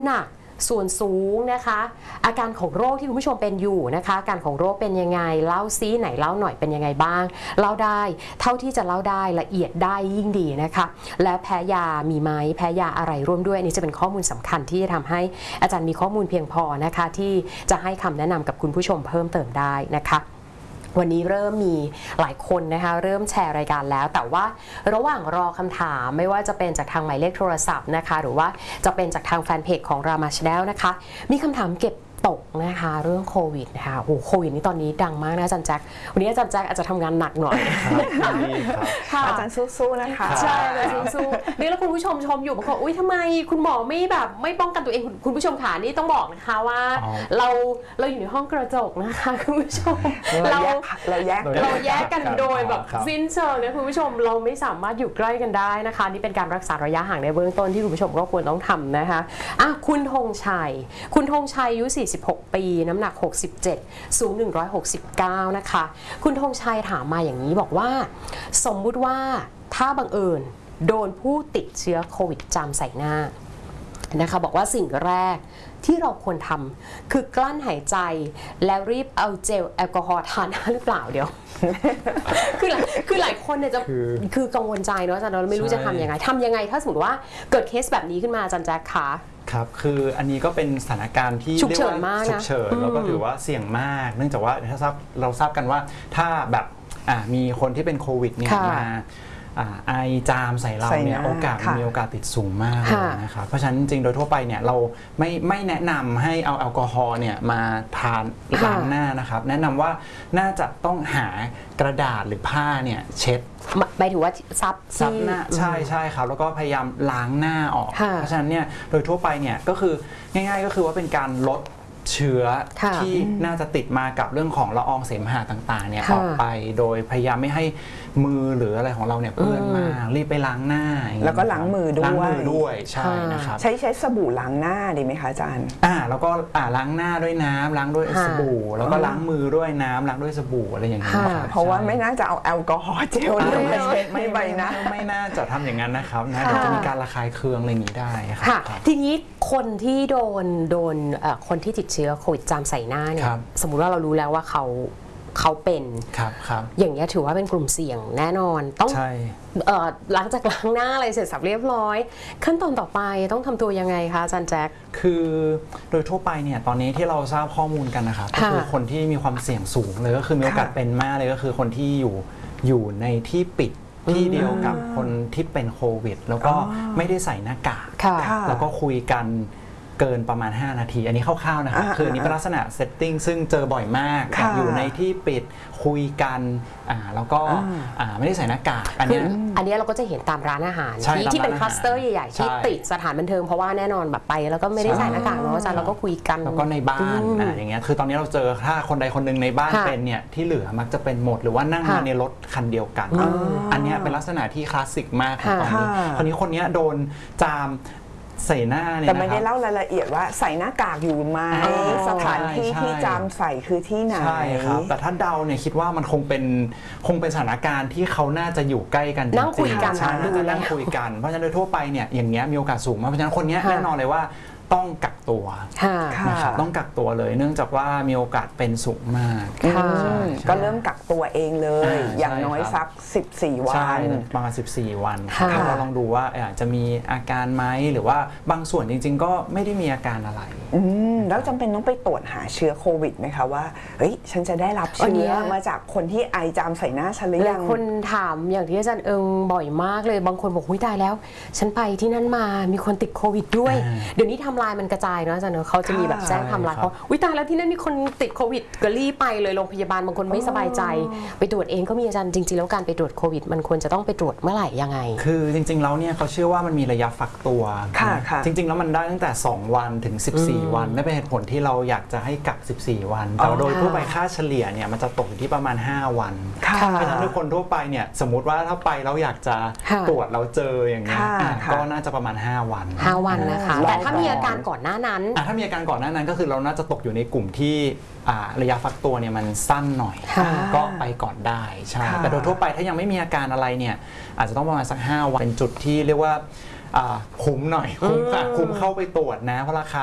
หนักส่วนสูงนะคะอาการของโรคที่คุณผู้ชมเป็นอยู่นะคะอาการของโรคเป็นยังไงเล่าซิไหนเล่าหน่อยเป็นยังไงบ้างเล่าได้เท่าที่จะเล่าได้ละเอียดได้ยิ่งดีนะคะและแพ้ยามีไหมแพ้ยาอะไรร่วมด้วยอันนี้จะเป็นข้อมูลสำคัญที่จะทำให้อาจารย์มีข้อมูลเพียงพอนะคะที่จะให้คำแนะนำกับคุณผู้ชมเพิ่มเติมได้นะคะวันนี้เริ่มมีหลายคนนะคะเริ่มแชร์รายการแล้วแต่ว่าระหว่างรอคำถามไม่ว่าจะเป็นจากทางหมายเลขโทรศัพท์นะคะหรือว่าจะเป็นจากทางแฟนเพจของRama Channelนะคะมีคำถามเก็บตกนะคะเรื่องโควิดนะคะโอ้โควิดนี่ตอนนี้ดังมากนะอาจารย์แจ็ควันนี้อาจารย์แจ็คอาจจะทำงานหนักหน่อยอาจารย์สู้ๆนะคะใช่เลยสู้ๆนี่แล้วคุณผู้ชมชมอยู่บางคนอุ้ยทำไมคุณหมอไม่ป้องกันตัวเองคุณผู้ชมขานี่ต้องบอกนะคะว่าเราอยู่ในห้องกระจกนะคะคุณผู้ชมเราแยกกันโดยแบบสิ้นเชิงนะคุณผู้ชมเราไม่สามารถอยู่ใกล้กันได้นะคะนี่เป็นการรักษาระยะห่างในเบื้องต้นที่คุณผู้ชมก็ควรต้องทำนะคะคุณธงชัยอายุ46 ปีน้ำหนัก67สูง169นะคะคุณธงชัยถามมาอย่างนี้บอกว่าสมมุติว่าถ้าบังเอิญโดนผู้ติดเชื้อโควิดจามใส่หน้านะคะบอกว่าสิ่งแรกที่เราควรทำคือกลั้นหายใจแล้วรีบเอาเจลแอลกอฮอล์ทาหน้าหรือเปล่าเดี๋ยว คือหลายคนเนี่ยจะคือกังวลใจเนาะอาจารย์เราไม่รู้จะทำยังไงถ้าสมมติว่าเกิดเคสแบบนี้ขึ้นมาอาจารย์แจ็คคะครับคืออันนี้ก็เป็นสถานการณ์ที่ฉุกเฉินมากนะฉุกเฉินแล้วก็ถือว่าเสี่ยงมากเนื่องจากว่าเราทราบกันว่าถ้าแบบมีคนที่เป็นโควิดเนี่ยมาไอจามใส่เราเนี่ยมีโอกาสติดสูงมากเลยนะครับเพราะฉะนั้นจริงๆโดยทั่วไปเนี่ยเราไม่แนะนำให้เอาแอลกอฮอล์เนี่ยมาทานล้างหน้านะครับแนะนำว่าน่าจะต้องหากระดาษหรือผ้าเนี่ยเช็ดหมายถึงว่าซับหน้าใช่ครับแล้วก็พยายามล้างหน้าออกเพราะฉะนั้นเนี่ยโดยทั่วไปเนี่ยก็คือง่ายๆก็คือว่าเป็นการลดเชื้อที่น่าจะติดมากับเรื่องของละอองเสมหะต่างๆเนี่ยออกไปโดยพยายามไม่ให้มือหรืออะไรของเราเนี่ยเปื้อนมากรีบไปล้างหน้าแล้วก็ล้างมือด้วยใช่นะครับใช้สบู่ล้างหน้าดีไหมคะอาจารย์แล้วก็ล้างหน้าด้วยน้ำล้างด้วยสบู่แล้วก็ล้างมือด้วยน้ำล้างด้วยสบู่อะไรอย่างนี้เพราะว่าไม่น่าจะเอาแอลกอฮอล์เจลมาเช็ดไม่ใบนะไม่น่าจะทำอย่างนั้นนะครับนะเดี๋ยวจะมีการระคายเคืองอะไรอย่างนี้ได้ครับทีนี้คนที่โดนคนที่ติดเชื้อโควิดจามใส่หน้าเนี่ยสมมุติว่าเรารู้แล้วว่าเขาเป็นอย่างนี้ถือว่าเป็นกลุ่มเสี่ยงแน่นอนต้องหลังจากล้างหน้าอะไรเสร็จสับเรียบร้อยขั้นตอนต่อไปต้องทำตัวยังไงคะอาจารย์แจ็คคือโดยทั่วไปเนี่ยตอนนี้ที่เราทราบข้อมูลกันนะครับก็คือคนที่มีความเสี่ยงสูงเลยก็คือมีโอกาสเป็นมากเลยก็คือคนที่อยู่ในที่ปิดที่เดียวกับคนที่เป็นโควิดแล้วก็ไม่ได้ใส่หน้ากากแล้วก็คุยกันเกินประมาณ5 นาทีอันนี้คร่าวๆนะครับคืออันนี้เป็นลักษณะเซตติ้งซึ่งเจอบ่อยมากอยู่ในที่ปิดคุยกันแล้วก็ไม่ได้ใส่หน้ากากอันนี้เราก็จะเห็นตามร้านอาหารที่เป็นคลัสเตอร์ใหญ่ๆที่ติดสถานบันเทิงเพราะว่าแน่นอนแบบไปแล้วก็ไม่ได้ใส่หน้ากากเนาะอาจารย์เราก็คุยกันแล้วก็ในบ้านอย่างเงี้ยคือตอนนี้เราเจอถ้าคนใดคนหนึ่งในบ้านเป็นเนี่ยที่เหลือมักจะเป็นหมดหรือว่านั่งมาในรถคันเดียวกันอันนี้เป็นลักษณะที่คลาสสิกมากตอนนี้คนนี้โดนจามใส่หน้าเนี่ยแต่ไม่ได้เล่ารายละเอียดว่าใส่หน้ากากอยู่ไหมสถานที่ที่จามใส่คือที่ไหนใช่ครับแต่ถ้าเดาเนี่ยคิดว่ามันคงเป็นสถานการณ์ที่เขาน่าจะอยู่ใกล้กันนั่งคุยกันน่าจะนั่งคุยกันเพราะฉะนั้นโดยทั่วไปเนี่ยอย่างเงี้ยมีโอกาสสูงมากเพราะฉะนั้นคนนี้แน่นอนเลยว่าต้องกักตัวนะครับต้องกักตัวเลยเนื่องจากว่ามีโอกาสเป็นสูงมากก็เริ่มกักตัวเองเลยอย่างน้อยสัก14 วันประมาณ14 วันเราลองดูว่าอาจจะมีอาการไหมหรือว่าบางส่วนจริงๆก็ไม่ได้มีอาการอะไรแล้วจำเป็นต้องไปตรวจหาเชื้อโควิดไหมคะว่าเฮ้ยฉันจะได้รับเชื้อมาจากคนที่ไอจามใส่หน้าฉันหรือยังคนถามอย่างที่อาจารย์บ่อยมากเลยบางคนบอกหุ้ยตายแล้วฉันไปที่นั่นมามีคนติดโควิดด้วยเดี๋ยวนี้ทำลายมันกระจายเนาะอาจารย์เขาจะมีแบบแจ้งทำลายเขาวิตายแล้วที่นั่นมีคนติดโควิดก็รีบไปเลยโรงพยาบาลบางคนไม่สบายใจไปตรวจเองก็มีอาจารย์จริงๆแล้วการไปตรวจโควิดมันควรจะต้องไปตรวจเมื่อไหร่ยังไงคือจริงๆแล้วเนี่ยเขาเชื่อว่ามันมีระยะฟักตัวจริงๆแล้วมันได้ตั้งแต่2 วันถึง14 วันนั่นเป็นเหตุผลที่เราอยากจะให้กัก14 วันแต่โดยทั่วไปค่าเฉลี่ยเนี่ยมันจะตกอยู่ที่ประมาณ5 วันเพราะฉะนั้นทุกคนทั่วไปเนี่ยสมมุติว่าถ้าไปแล้วอยากจะตรวจเราเจออย่างเงี้ยก็น่าจะประมาณ5 วันนะคะแต่ถ้ามีอาการก่อนหน้านั้นถ้ามีอาการก่อนหน้านั้นก็คือเราน่าจะตกอยู่ในกลุ่มที่ระยะฟักตัวเนี่ยมันสั้นหน่อยก็ไปก่อนได้ใช่แต่โดยทั่วไปถ้ายังไม่มีอาการอะไรเนี่ยอาจจะต้องประมาณสัก5 วันเป็นจุดที่เรียกว่าคุ้มหน่อยคุ้มเข้าไปตรวจนะเพราะราคา